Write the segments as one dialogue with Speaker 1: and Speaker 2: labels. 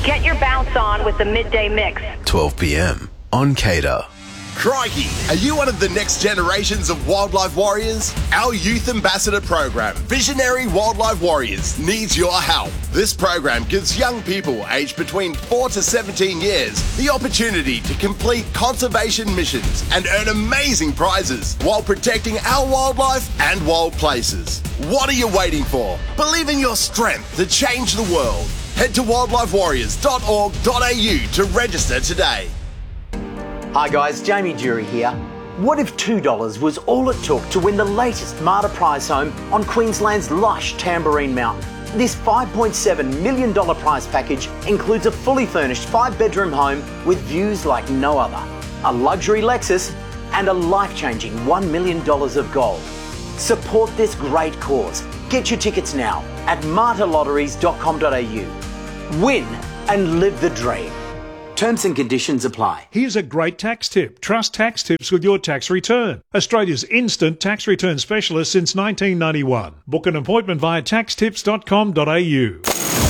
Speaker 1: Get your bounce on with the Midday Mix.
Speaker 2: 12 p.m. on Cater.
Speaker 3: Crikey, are you one of the next generations of wildlife warriors? Our youth ambassador program, Visionary Wildlife Warriors, needs your help. This program gives young people aged between 4 to 17 years the opportunity to complete conservation missions and earn amazing prizes while protecting our wildlife and wild places. What are you waiting for? Believe in your strength to change the world. Head to wildlifewarriors.org.au to register today.
Speaker 4: Hi guys, Jamie Jury here. What if $2 was all it took to win the latest Marta prize home on Queensland's lush Tamborine Mountain? This $5.7 million prize package includes a fully furnished 5-bedroom home with views like no other, a luxury Lexus and a life-changing $1 million of gold. Support this great cause. Get your tickets now at martalotteries.com.au. Win and live the dream. Terms and conditions apply.
Speaker 5: Here's a great tax tip. Trust tax tips with your tax return. Australia's instant tax return specialist since 1991. Book an appointment via taxtips.com.au.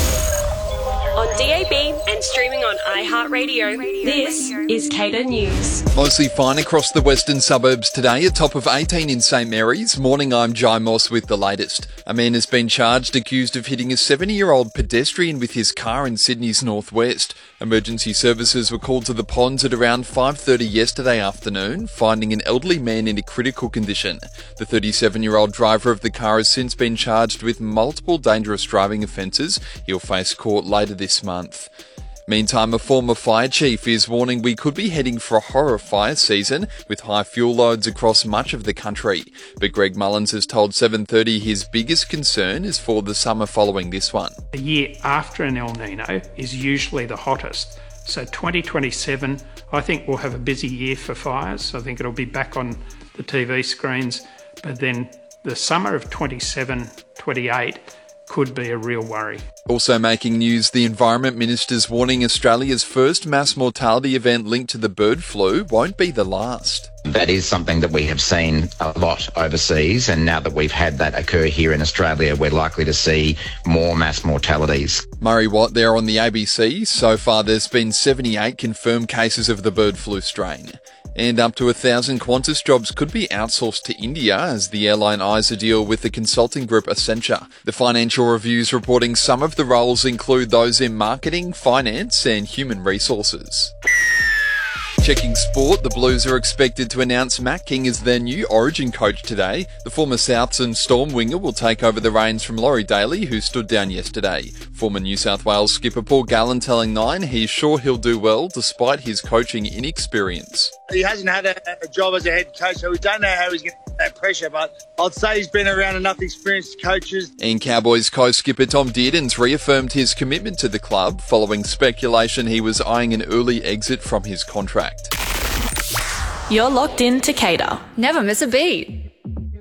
Speaker 6: On DAB and streaming on iHeartRadio, this is Cater News.
Speaker 7: Mostly fine across the western suburbs today, a top of 18 in St Mary's. Morning, I'm Jai Moss with the latest. A man has been charged accused of hitting a 70-year-old pedestrian with his car in Sydney's northwest. Emergency services were called to the ponds at around 5:30 yesterday afternoon, finding an elderly man in a critical condition. The 37-year-old driver of the car has since been charged with multiple dangerous driving offences. He'll face court later this month. Meantime, a former fire chief is warning we could be heading for a horror fire season with high fuel loads across much of the country. But Greg Mullins has told 7:30 his biggest concern is for the summer following this one.
Speaker 8: The year after an El Nino is usually the hottest. So 2027, I think we'll have a busy year for fires. I think it'll be back on the TV screens. But then the summer of 27, 28 could be a real worry.
Speaker 7: Also making news, the Environment Minister's warning Australia's first mass mortality event linked to the bird flu won't be the last.
Speaker 9: That is something that we have seen a lot overseas, and now that we've had that occur here in Australia, we're likely to see more mass mortalities.
Speaker 7: Murray Watt there on the ABC. So far there's been 78 confirmed cases of the bird flu strain. And up to 1,000 Qantas jobs could be outsourced to India as the airline eyes a deal with the consulting group Accenture. The Financial Review's reporting some of the roles include those in marketing, finance and human resources. Checking sport, the Blues are expected to announce Matt King as their new Origin coach today. The former Souths and Storm winger will take over the reins from Laurie Daly, who stood down yesterday. Former New South Wales skipper Paul Gallen telling Nine he's sure he'll do well despite his coaching inexperience.
Speaker 10: He hasn't had a job as a head coach, so we don't know how he's going to get that pressure, but I'd say he's been around enough experienced coaches.
Speaker 7: And Cowboys co-skipper Tom Dearden's reaffirmed his commitment to the club following speculation he was eyeing an early exit from his contract.
Speaker 6: You're locked in to Cater.
Speaker 11: Never miss a beat.